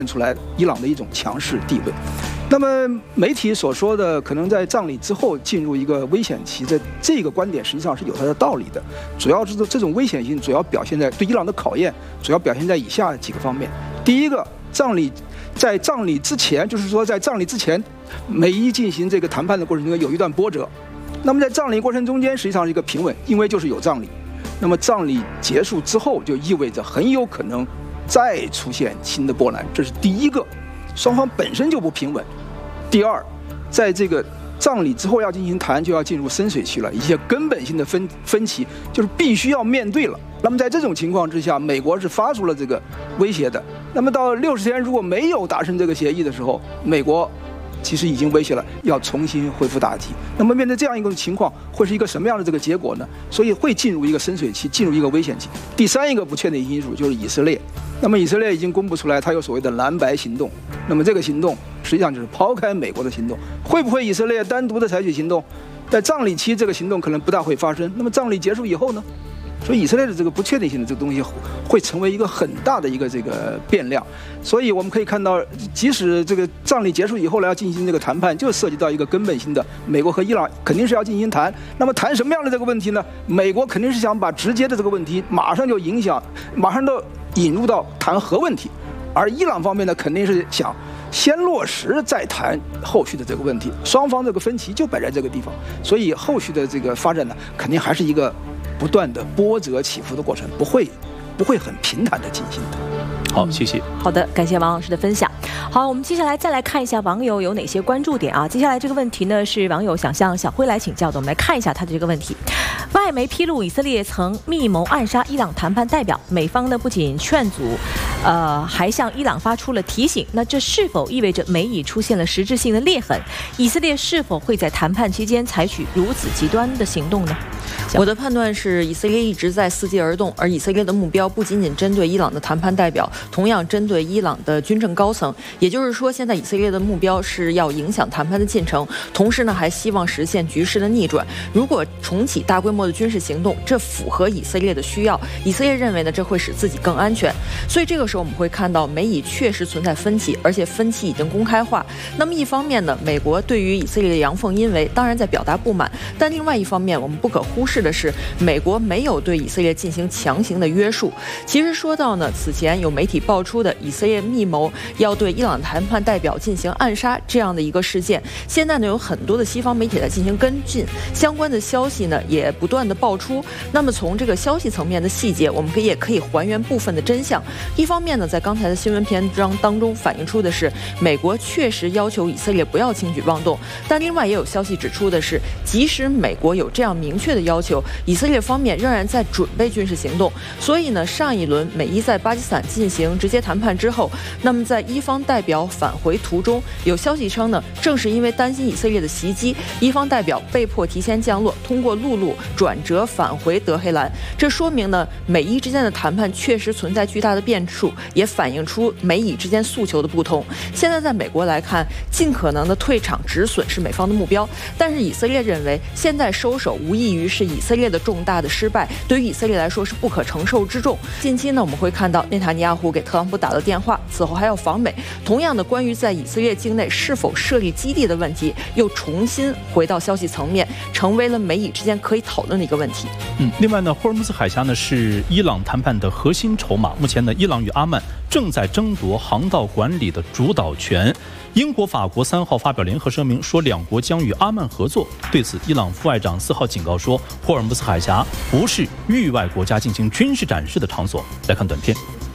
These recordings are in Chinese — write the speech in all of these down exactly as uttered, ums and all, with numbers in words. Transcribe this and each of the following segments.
出来伊朗的一种强势地位。那么媒体所说的可能在葬礼之后进入一个危险期，这这个观点实际上是有它的道理的。主要是这种危险性主要表现在对伊朗的考验，主要表现在以下几个方面。第一个，葬礼在葬礼之前，就是说在葬礼之前，美伊进行这个谈判的过程中有一段波折。那么在葬礼过程中间实际上是一个平稳，因为就是有葬礼。那么葬礼结束之后，就意味着很有可能再出现新的波澜，这是第一个，双方本身就不平稳。第二，在这个葬礼之后要进行谈，就要进入深水区了，一些根本性的分分歧就是必须要面对了。那么在这种情况之下，美国是发出了这个威胁的。那么到六十天如果没有达成这个协议的时候，美国其实已经威胁了要重新恢复打击。那么面对这样一个情况，会是一个什么样的这个结果呢？所以会进入一个深水期，进入一个危险期。第三一个不确定因素就是以色列。那么以色列已经公布出来，它有所谓的蓝白行动。那么这个行动实际上就是抛开美国的行动，会不会以色列单独的采取行动？在葬礼期，这个行动可能不大会发生。那么葬礼结束以后呢？所以以色列的这个不确定性的这个东西会成为一个很大的一个这个变量。所以我们可以看到，即使这个葬礼结束以后呢，要进行这个谈判，就涉及到一个根本性的，美国和伊朗肯定是要进行谈。那么谈什么样的这个问题呢？美国肯定是想把直接的这个问题马上就影响，马上都引入到谈核问题，而伊朗方面呢，肯定是想先落实再谈后续的这个问题。双方这个分歧就摆在这个地方，所以后续的这个发展呢，肯定还是一个不断的波折起伏的过程，不会不会很平坦的进行的。 好，谢谢。 好的，感谢王老师的分享。好，我们接下来再来看一下网友有哪些关注点啊？接下来这个问题呢，是网友想向小辉来请教的，我们来看一下他的这个问题。外媒披露，以色列曾密谋暗杀伊朗谈判代表，美方呢不仅劝阻，呃，还向伊朗发出了提醒。那这是否意味着美以出现了实质性的裂痕？以色列是否会在谈判期间采取如此极端的行动呢？ 我的判断是，以色列一直在伺机而动，而以色列的目标不仅仅针对伊朗的谈判代表，同样针对伊朗的军政高层。也就是说，现在以色列的目标是要影响谈判的进程，同时呢，还希望实现局势的逆转。如果重启大规模的军事行动，这符合以色列的需要，以色列认为呢，这会使自己更安全。所以这个时候我们会看到，美以确实存在分歧，而且分歧已经公开化。那么一方面呢，美国对于以色列的阳奉阴违，当然在表达不满，但另外一方面，我们不可忽视的是，美国没有对以色列进行强行的约束。其实说到呢，此前有媒体爆出的以色列密谋要对伊朗谈判代表进行暗杀这样的一个事件，现在呢有很多的西方媒体在进行跟进，相关的消息呢也不断的爆出。那么从这个消息层面的细节，我们可以也可以还原部分的真相。一方面呢，在刚才的新闻篇章当中反映出的是，美国确实要求以色列不要轻举妄动，但另外也有消息指出的是，即使美国有这样明确的要求，以色列方面仍然在准备军事行动。所以呢，上一轮美伊在巴基斯坦进行直接谈判之后，那么在伊方代表返回途中，有消息称呢，正是因为担心以色列的袭击，伊方代表被迫提前降落，通过陆路转折返回德黑兰。这说明呢，美伊之间的谈判确实存在巨大的变数，也反映出美以之间诉求的不同。现在在美国来看，尽可能的退场止损是美方的目标，但是以色列认为，现在收手无异于是以色列的重大的失败，对于以色列来说是不可承受之重。近期呢，我们会看到内塔尼亚胡给特朗普打了电话，此后还要访美。同样的，关于在以色列境内是否设立基地的问题，又重新回到消息层面，成为了美以之间可以讨论的一个问题。 嗯，另外呢，霍尔木兹海峡呢是伊朗谈判的核心筹码。目前呢，伊朗与阿曼正在争夺航道管理的主导权。英国、法国三号发表联合声明，说两国将与阿曼合作。对此，伊朗副外长四号警告说，霍尔木兹海峡不是域外国家进行军事展示的场所。来看短片。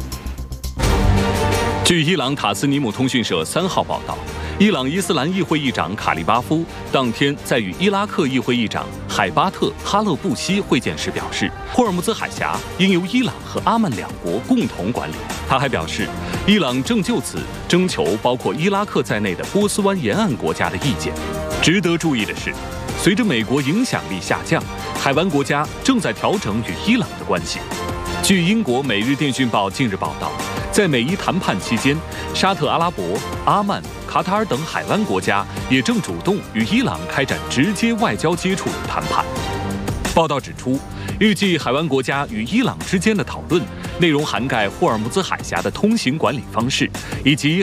据伊朗塔斯尼姆通讯社三号报道，伊朗伊斯兰议会议长卡利巴夫当天在与伊拉克议会议长海巴特·哈勒布西会见时表示，霍尔木兹海峡应由伊朗和阿曼两国共同管理。他还表示，伊朗正就此征求包括伊拉克在内的波斯湾沿岸国家的意见。值得注意的是，随着美国影响力下降，海湾国家正在调整与伊朗的关系。据英国《每日电讯报》近日报道，在美伊谈判期间，沙特阿拉伯、阿曼、卡塔尔等海湾国家也正主动与伊朗开展直接外交接触与谈判。报道指出，预计海湾国家与伊朗之间的讨论内容涵盖霍尔木兹海峡的通行管理方式，以及